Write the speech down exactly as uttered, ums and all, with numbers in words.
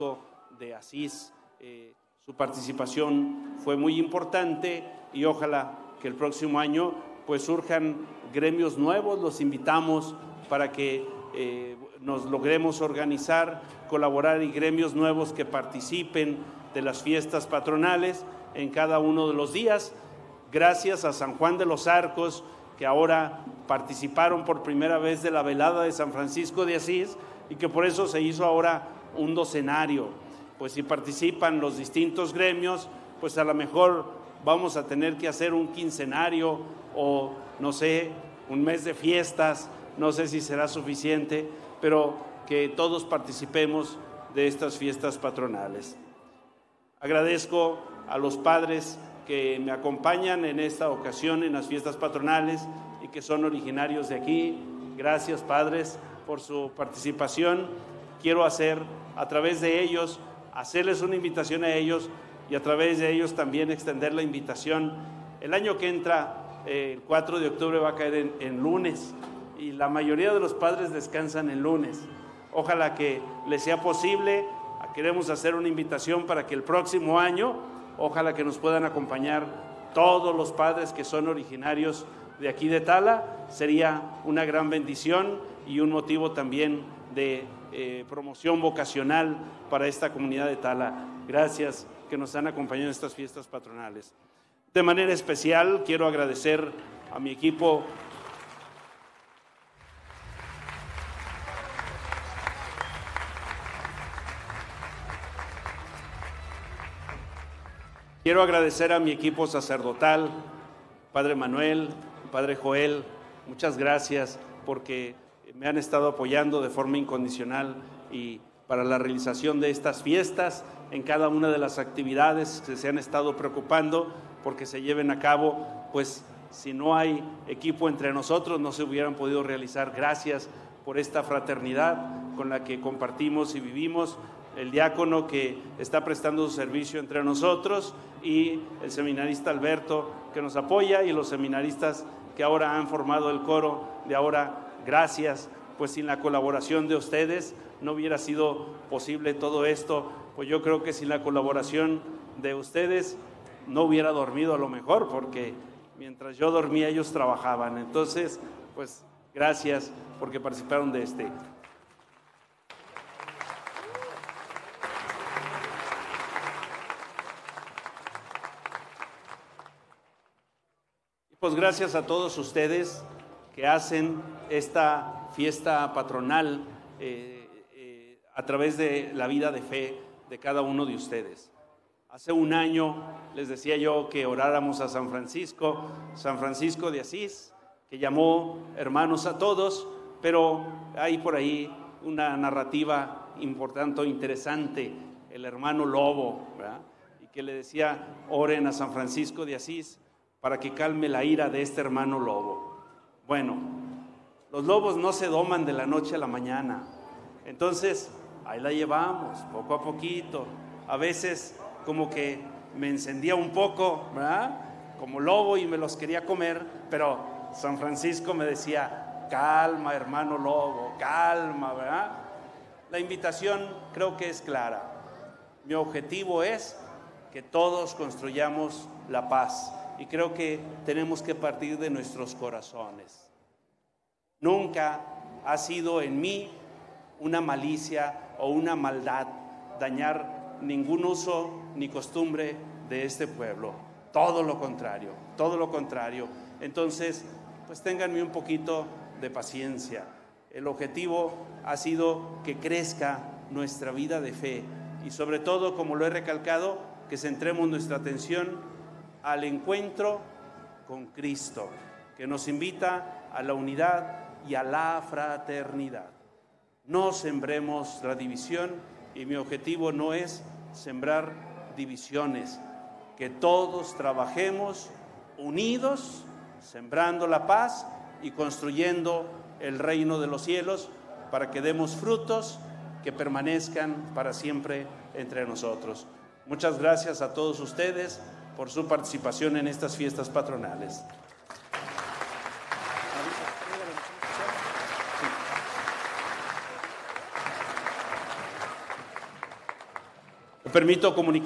de Asís. Eh, su participación fue muy importante y ojalá que el próximo año pues surjan gremios nuevos. Los invitamos para que eh, nos logremos organizar, colaborar y gremios nuevos que participen de las fiestas patronales en cada uno de los días. Gracias a San Juan de los Arcos, que ahora participaron por primera vez de la velada de San Francisco de Asís y que por eso se hizo ahora un docenario. Pues si participan los distintos gremios, pues a lo mejor vamos a tener que hacer un quincenario o no sé, un mes de fiestas, no sé si será suficiente, pero que todos participemos de estas fiestas patronales. Agradezco a los padres que me acompañan en esta ocasión en las fiestas patronales y que son originarios de aquí. Gracias, padres, por su participación. Quiero hacer, a través de ellos, hacerles una invitación a ellos y a través de ellos también extender la invitación. El año que entra, eh, el cuatro de octubre va a caer en, en lunes y la mayoría de los padres descansan el lunes. Ojalá que les sea posible. Queremos hacer una invitación para que el próximo año, ojalá que nos puedan acompañar todos los padres que son originarios de aquí de Tala. Sería una gran bendición y un motivo también de eh, promoción vocacional para esta comunidad de Tala. Gracias que nos han acompañado en estas fiestas patronales. De manera especial quiero agradecer a mi equipo Quiero agradecer a mi equipo sacerdotal, Padre Manuel, Padre Joel, muchas gracias porque me han estado apoyando de forma incondicional y para la realización de estas fiestas, en cada una de las actividades que se han estado preocupando porque se lleven a cabo, pues si no hay equipo entre nosotros no se hubieran podido realizar. Gracias por esta fraternidad con la que compartimos y vivimos. El diácono que está prestando su servicio entre nosotros y el seminarista Alberto que nos apoya y los seminaristas que ahora han formado el coro de ahora. Gracias, pues sin la colaboración de ustedes no hubiera sido posible todo esto. Pues yo creo que sin la colaboración de ustedes no hubiera dormido a lo mejor, porque mientras yo dormía ellos trabajaban. Entonces, pues gracias porque participaron de este. Pues gracias a todos ustedes que hacen esta fiesta patronal eh, eh, a través de la vida de fe de cada uno de ustedes. Hace un año les decía yo que oráramos a San Francisco, San Francisco de Asís, que llamó hermanos a todos, pero hay por ahí una narrativa importante, interesante, el hermano lobo, ¿verdad? Y que le decía, oren a San Francisco de Asís para que calme la ira de este hermano lobo. Bueno, los lobos no se doman de la noche a la mañana. Entonces, ahí la llevamos, poco a poquito. A veces como que me encendía un poco, ¿verdad? Como lobo y me los quería comer, pero San Francisco me decía, calma, hermano lobo, calma, ¿verdad? La invitación creo que es clara. Mi objetivo es que todos construyamos la paz. Y creo que tenemos que partir de nuestros corazones. Nunca ha sido en mí una malicia o una maldad dañar ningún uso ni costumbre de este pueblo. Todo lo contrario, todo lo contrario. Entonces, pues ténganme un poquito de paciencia. El objetivo ha sido que crezca nuestra vida de fe y sobre todo, como lo he recalcado, que centremos nuestra atención al encuentro con Cristo, que nos invita a la unidad y a la fraternidad. No sembremos la división y mi objetivo no es sembrar divisiones, que todos trabajemos unidos, sembrando la paz y construyendo el reino de los cielos para que demos frutos que permanezcan para siempre entre nosotros. Muchas gracias a todos ustedes por su participación en estas fiestas patronales. Me permito comunicar